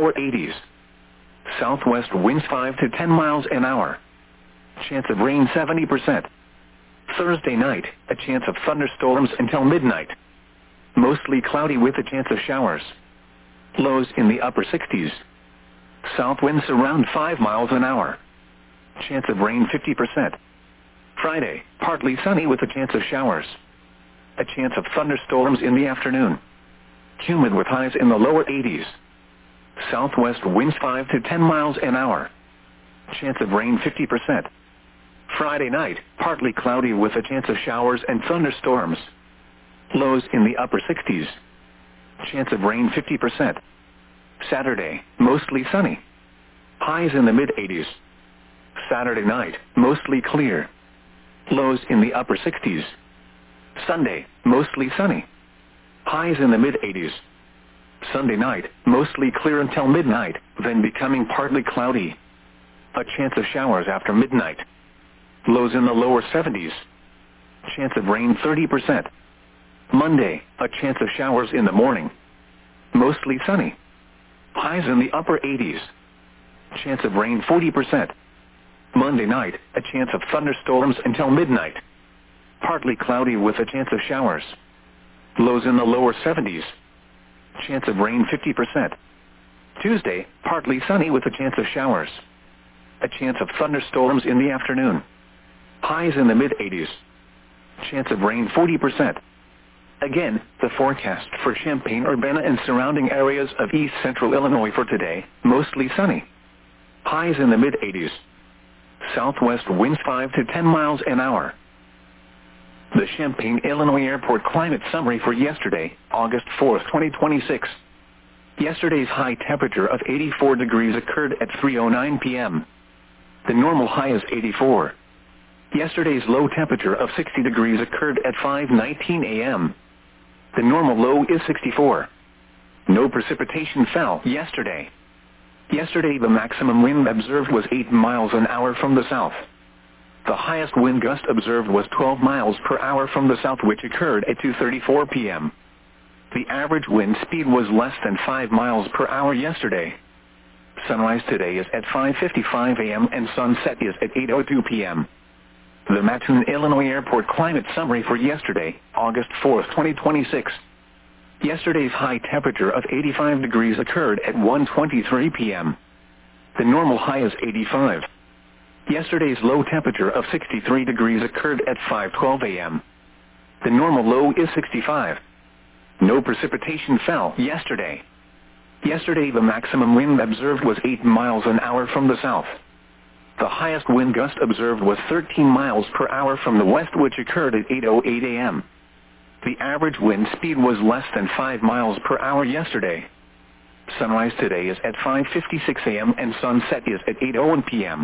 or 80s. Southwest winds 5 to 10 miles an hour. Chance of rain 70%. Thursday night, a chance of thunderstorms until midnight. Mostly cloudy with a chance of showers. Lows in the upper 60s. South winds around 5 miles an hour. Chance of rain 50%. Friday, partly sunny with a chance of showers. A chance of thunderstorms in the afternoon. Humid with highs in the lower 80s. Southwest winds 5 to 10 miles an hour. Chance of rain 50%. Friday night, partly cloudy with a chance of showers and thunderstorms. Lows in the upper 60s. Chance of rain 50%. Saturday, mostly sunny. Highs in the mid-80s. Saturday night, mostly clear. Lows in the upper 60s. Sunday, mostly sunny. Highs in the mid-80s. Sunday night, mostly clear until midnight, then becoming partly cloudy. A chance of showers after midnight. Lows in the lower 70s. Chance of rain 30%. Monday, a chance of showers in the morning. Mostly sunny. Highs in the upper 80s. Chance of rain 40%. Monday night, a chance of thunderstorms until midnight. Partly cloudy with a chance of showers. Lows in the lower 70s. Chance of rain 50%. Tuesday, partly sunny with a chance of showers. A chance of thunderstorms in the afternoon. Highs in the mid-80s. Chance of rain 40%. Again, the forecast for Champaign-Urbana and surrounding areas of east central Illinois for today, mostly sunny. Highs in the mid-80s. Southwest winds 5 to 10 miles an hour. The Champaign, Illinois Airport climate summary for yesterday, August 4, 2026. Yesterday's high temperature of 84 degrees occurred at 3:09 p.m. The normal high is 84. Yesterday's low temperature of 60 degrees occurred at 5:19 a.m. The normal low is 64. No precipitation fell yesterday. Yesterday the maximum wind observed was 8 miles an hour from the south. The highest wind gust observed was 12 miles per hour from the south, which occurred at 2:34 p.m. The average wind speed was less than 5 miles per hour yesterday. Sunrise today is at 5:55 a.m. and sunset is at 8:02 p.m. The Mattoon, Illinois Airport climate summary for yesterday, August 4, 2026. Yesterday's high temperature of 85 degrees occurred at 1:23 p.m. The normal high is 85. Yesterday's low temperature of 63 degrees occurred at 5:12 a.m. The normal low is 65. No precipitation fell yesterday. Yesterday the maximum wind observed was 8 miles an hour from the south. The highest wind gust observed was 13 miles per hour from the west, which occurred at 8:08 a.m. The average wind speed was less than 5 miles per hour yesterday. Sunrise today is at 5:56 a.m. and sunset is at 8:01 p.m.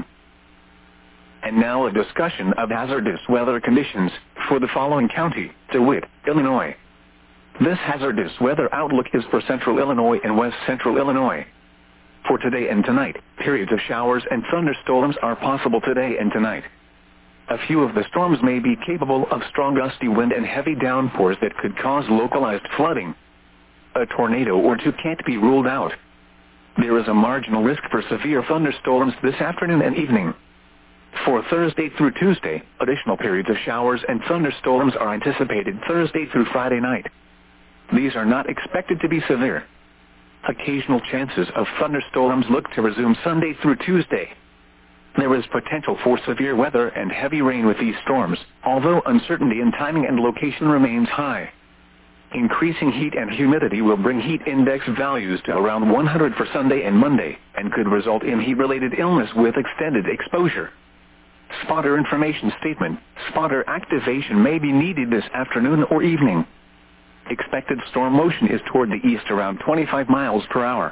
And now a discussion of hazardous weather conditions for the following county, DeWitt, Illinois. This hazardous weather outlook is for central Illinois and west central Illinois. For today and tonight, periods of showers and thunderstorms are possible today and tonight. A few of the storms may be capable of strong gusty wind and heavy downpours that could cause localized flooding. A tornado or two can't be ruled out. There is a marginal risk for severe thunderstorms this afternoon and evening. For Thursday through Tuesday, additional periods of showers and thunderstorms are anticipated Thursday through Friday night. These are not expected to be severe. Occasional chances of thunderstorms look to resume Sunday through Tuesday. There is potential for severe weather and heavy rain with these storms, although uncertainty in timing and location remains high. Increasing heat and humidity will bring heat index values to around 100 for Sunday and Monday, and could result in heat-related illness with extended exposure. Spotter information statement: spotter activation may be needed this afternoon or evening. Expected storm motion is toward the east around 25 miles per hour.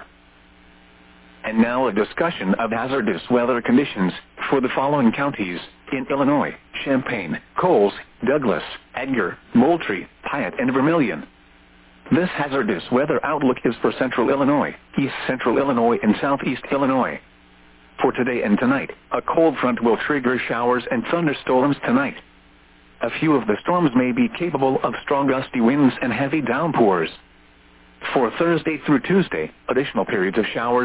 And now a discussion of hazardous weather conditions for the following counties in Illinois: Champaign, Coles, Douglas, Edgar, Moultrie, Piatt, and Vermilion. This hazardous weather outlook is for central Illinois, east central Illinois, and southeast Illinois. For today and tonight, a cold front will trigger showers and thunderstorms tonight. A few of the storms may be capable of strong gusty winds and heavy downpours. For Thursday through Tuesday, additional periods of showers